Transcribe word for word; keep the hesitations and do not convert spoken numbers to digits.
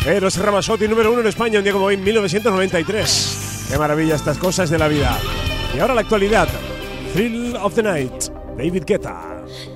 Eros Ramazzotti, número uno en España, un día como hoy, en mil novecientos noventa y tres. Qué maravilla estas cosas de la vida. Y ahora la actualidad. Thrill of the Night, David Guetta.